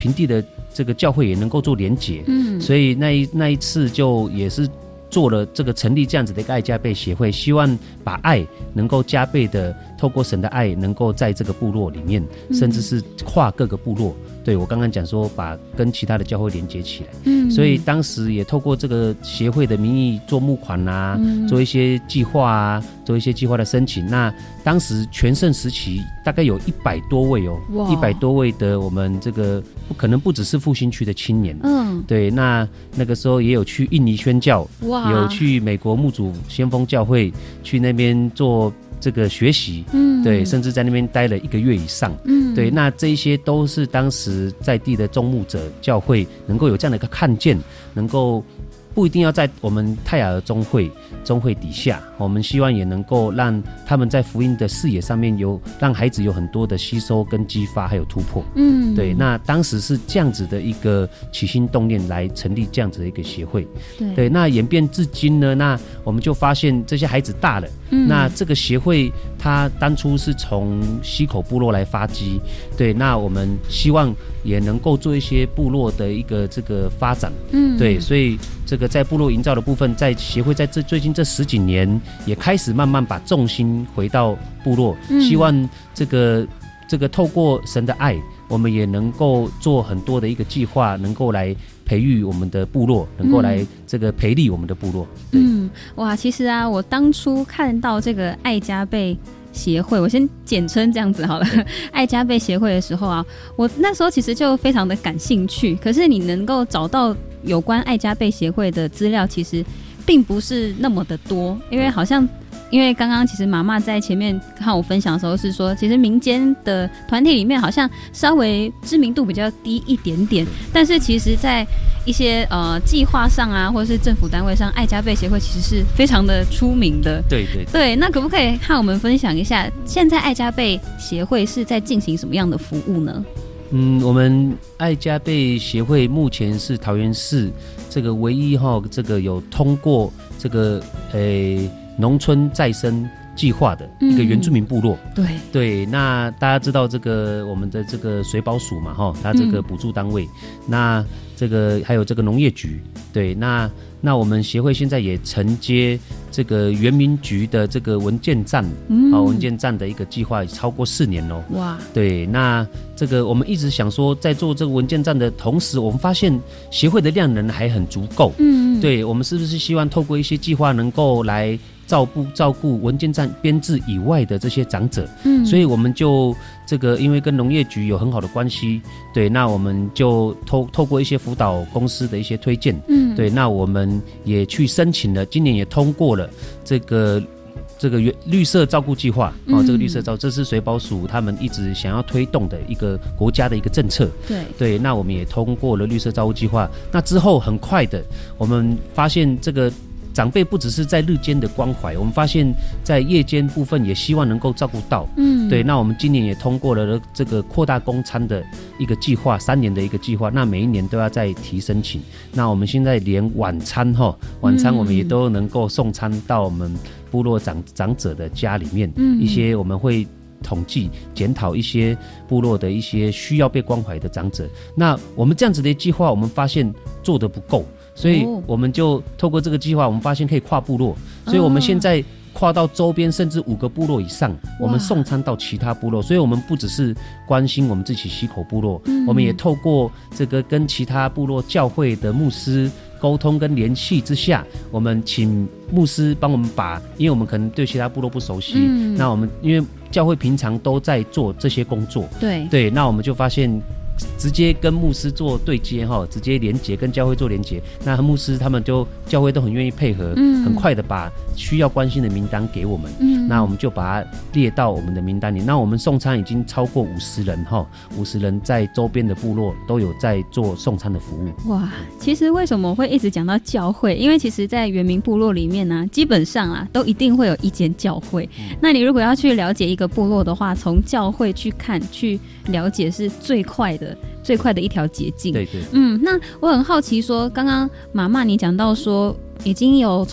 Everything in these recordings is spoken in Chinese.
平地的这个教会也能够做连结，所以那一次就也是做了这个成立这样子的一个爱加倍协会，希望把爱能够加倍的透过神的爱，能够在这个部落里面，甚至是跨各个部落。对，我刚刚讲说把跟其他的教会连接起来，所以当时也透过这个协会的名义做募款啊，做一些计划啊，做一些计划的申请。那当时全盛时期大概有100多位100多位的我们这个可能不只是复兴区的青年，对，那个时候也有去印尼宣教，有去美国牧主先锋教会去那边做这个学习，对，甚至在那边待了1个月以上，对，那这一些都是当时在地的众牧者教会能够有这样的一个看见，能够不一定要在我们泰雅尔中会底下，我们希望也能够让他们在福音的视野上面让孩子有很多的吸收跟激发还有突破，对，那当时是这样子的一个起心动念来成立这样子的一个协会，对，那演变至今呢，那我们就发现这些孩子大了，那这个协会它当初是从溪口部落来发迹，对，那我们希望也能够做一些部落的一个这个发展，对，所以这个在部落营造的部分，在协会在最近这10几年也开始慢慢把重心回到部落，希望这个透过神的爱，我们也能够做很多的一个计划，能够来培育我们的部落，能够来这个培力我们的部落。 哇，其实啊，我当初看到这个爱加倍协会，我先简称这样子好了，爱加倍协会的时候啊，我那时候其实就非常的感兴趣，可是你能够找到有关爱加倍协会的资料其实并不是那么的多，因为刚刚其实妈妈在前面和我分享的时候是说，其实民间的团体里面好像稍微知名度比较低一点点，但是其实在一些计划上啊，或者是政府单位上，爱加倍协会其实是非常的出名的。对，那可不可以和我们分享一下，现在爱加倍协会是在进行什么样的服务呢？ 我们爱加倍协会目前是桃园市这个唯一这个有通过这个农村再生计划的一个原住民部落，对，那大家知道这个我们的这个水保署嘛，它这个补助单位，那这个还有这个农业局，对，那我们协会现在也承接这个原民局的这个文件站，文件站的一个计划超过4年咯。哇，对，那这个我们一直想说，在做这个文件站的同时，我们发现协会的量能还很足够，对，我们是不是希望透过一些计划能够来照顾文件站编制以外的这些长者，所以我们就这个因为跟农业局有很好的关系，对，那我们就透过一些辅导公司的一些推荐，对，那我们也去申请了，今年也通过了这个绿色照顾计划，这个绿色照，这是水保署他们一直想要推动的一个国家的一个政策，对，那我们也通过了绿色照顾计划，那之后很快的，我们发现这个长辈不只是在日间的关怀，我们发现在夜间部分也希望能够照顾到，对，那我们今年也通过了这个扩大供餐的一个计划，3年的一个计划，那每一年都要再提申请，那我们现在连晚餐我们也都能够送餐到我们部落长者的家里面，一些我们会统计检讨一些部落的一些需要被关怀的长者，那我们这样子的计划，我们发现做得不够，所以我们就透过这个计划，我们发现可以跨部落，所以我们现在跨到周边甚至5个部落以上，我们送餐到其他部落，所以我们不只是关心我们自己溪口部落，我们也透过这个跟其他部落教会的牧师沟通跟联系之下，我们请牧师帮我们因为我们可能对其他部落不熟悉，那我们因为教会平常都在做这些工作，对，那我们就发现直接跟牧师做对接，直接连结，跟教会做连结，那牧师他们教会都很愿意配合，很快的把需要关心的名单给我们，那我们就把它列到我们的名单里，那我们送餐已经超过50人，50人在周边的部落都有在做送餐的服务。 哇，其实为什么会一直讲到教会，因为其实在原民部落里面呢，基本上都一定会有一间教会，那你如果要去了解一个部落的话，从教会去看去了解是最快的一条捷径。对，那我很好奇说，刚刚妈妈你讲到说已经有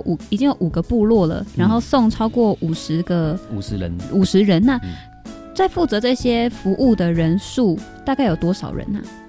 5个部落了，然后送超过50人，那在负责这些服务的人数大概有多少人啊？